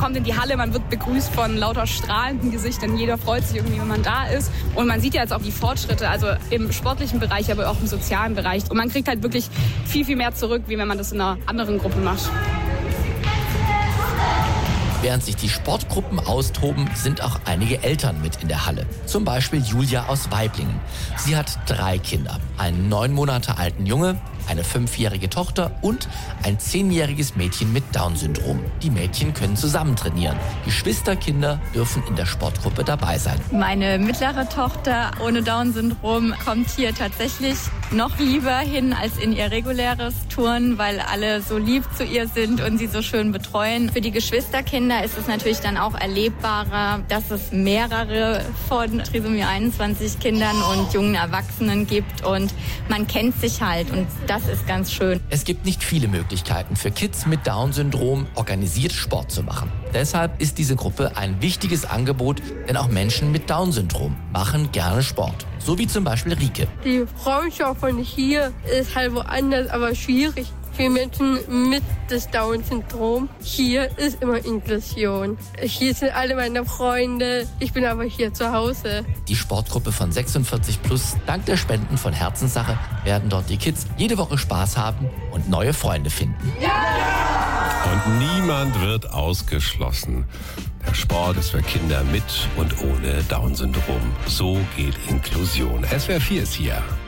kommt in die Halle, man wird begrüßt von lauter strahlenden Gesichtern. Jeder freut sich irgendwie, wenn man da ist. Und man sieht ja jetzt auch die Fortschritte, also im sportlichen Bereich, aber auch im sozialen Bereich. Und man kriegt halt wirklich viel, viel mehr zurück, wie wenn man das in einer anderen Gruppe macht. Während sich die Sportgruppen austoben, sind auch einige Eltern mit in der Halle. Zum Beispiel Julia aus Waiblingen. Sie hat 3 Kinder. Einen 9 Monate alten Junge, eine 5-jährige Tochter und ein 10-jähriges Mädchen mit Down-Syndrom. Die Mädchen können zusammen trainieren. Geschwisterkinder dürfen in der Sportgruppe dabei sein. Meine mittlere Tochter ohne Down-Syndrom kommt hier tatsächlich noch lieber hin als in ihr reguläres Turnen, weil alle so lieb zu ihr sind und sie so schön betreuen. Für die Geschwisterkinder ist es natürlich dann auch erlebbarer, dass es mehrere von Trisomie 21 Kindern und jungen Erwachsenen gibt und man kennt sich halt und das ist ganz schön. Es gibt nicht viele Möglichkeiten für Kids mit Down-Syndrom, organisiert Sport zu machen. Deshalb ist diese Gruppe ein wichtiges Angebot, denn auch Menschen mit Down-Syndrom machen gerne Sport. So wie zum Beispiel Rike. Die Freundschaft von hier ist halt woanders, aber schwierig. Für Menschen mit das Down-Syndrom. Hier ist immer Inklusion. Hier sind alle meine Freunde. Ich bin aber hier zu Hause. Die Sportgruppe von 46 Plus, dank der Spenden von Herzenssache, werden dort die Kids jede Woche Spaß haben und neue Freunde finden. Und niemand wird ausgeschlossen. Der Sport ist für Kinder mit und ohne Down-Syndrom. So geht Inklusion. SWR 4 ist hier.